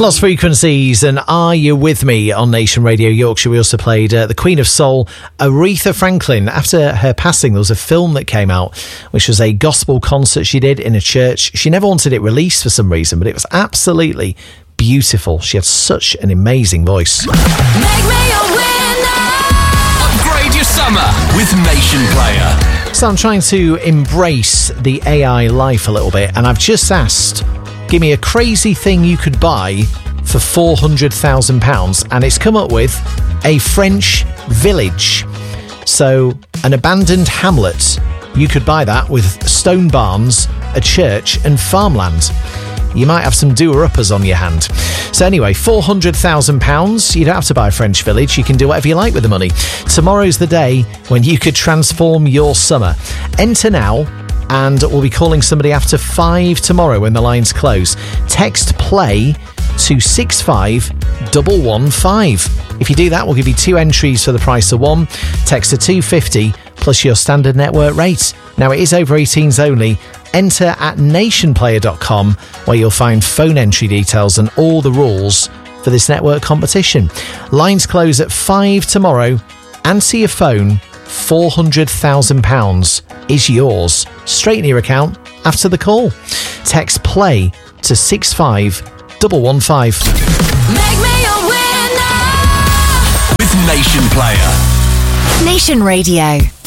Lost Frequencies and Are You With Me on Nation Radio Yorkshire. We also played the Queen of Soul, Aretha Franklin. After her passing, there was a film that came out, which was a gospel concert she did in a church. She never wanted it released for some reason, but it was absolutely beautiful. She had such an amazing voice. Make me a winner. Upgrade your summer with Nation Player. So I'm trying to embrace the AI life a little bit, and I've just asked, give me a crazy thing you could buy for £400,000, and it's come up with a French village. So an abandoned hamlet, you could buy that with stone barns, a church and farmland. You might have some doer-uppers on your hand. So anyway, £400,000. You don't have to buy a French village. You can do whatever you like with the money. Tomorrow's the day when you could transform your summer. Enter now, and we'll be calling somebody after 5 tomorrow when the lines close. Text PLAY to 65115. If you do that, we'll give you 2 entries for the price of 1. Text to 250 plus your standard network rate. Now, it is over 18s only. Enter at nationplayer.com, where you'll find phone entry details and all the rules for this network competition. Lines close at 5 tomorrow. Answer your phone. £400,000 is yours straight in your account after the call. Text PLAY to 65115. Make me a winner. With Nation Player. Nation Radio.